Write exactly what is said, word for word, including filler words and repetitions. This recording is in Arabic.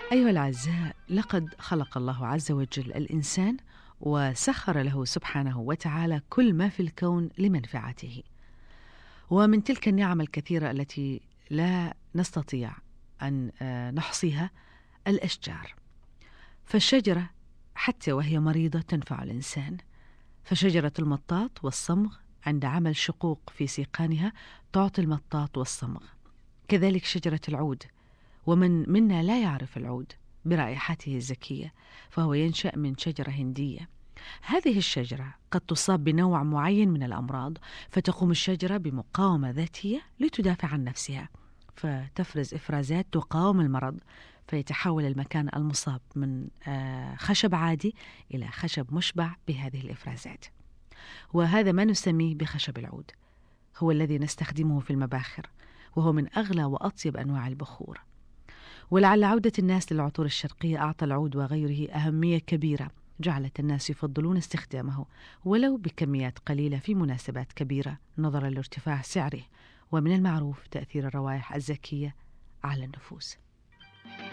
أيها الأعزاء، لقد خلق الله عز وجل الإنسان وسخر له سبحانه وتعالى كل ما في الكون لمنفعته. ومن تلك النعم الكثيرة التي لا نستطيع أن آه، نحصيها الأشجار. فالشجرة حتى وهي مريضة تنفع الإنسان، فشجرة المطاط والصمغ عند عمل شقوق في سيقانها تعطي المطاط والصمغ. كذلك شجرة العود، ومن منا لا يعرف العود برائحته الزكية، فهو ينشأ من شجرة هندية. هذه الشجرة قد تصاب بنوع معين من الأمراض، فتقوم الشجرة بمقاومة ذاتية لتدافع عن نفسها، فتفرز إفرازات تقاوم المرض، فيتحول المكان المصاب من آه، خشب عادي إلى خشب مشبع بهذه الإفرازات. وهذا ما نسميه بخشب العود، هو الذي نستخدمه في المباخر، وهو من أغلى وأطيب أنواع البخور. ولعل عودة الناس للعطور الشرقية أعطى العود وغيره أهمية كبيرة، جعلت الناس يفضلون استخدامه ولو بكميات قليلة في مناسبات كبيرة نظرا لارتفاع سعره، ومن المعروف تأثير الروائح الزكية على النفوس.